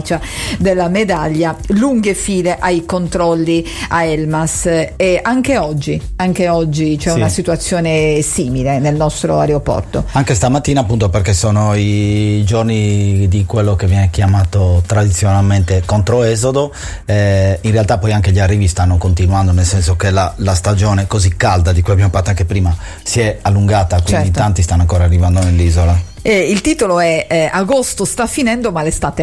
efficacia della medaglia, lunghe file ai controlli a Elmas, e anche oggi c'è una situazione simile nel nostro aeroporto. Anche stamattina, appunto, perché sono i giorni di quello che viene chiamato tradizionalmente controesodo, in realtà poi anche gli arrivi stanno continuando, nel senso che la stagione così calda di cui abbiamo parlato anche prima si è allungata, quindi tanti stanno ancora arrivando nell'isola. Il titolo è Agosto sta finendo ma l'estate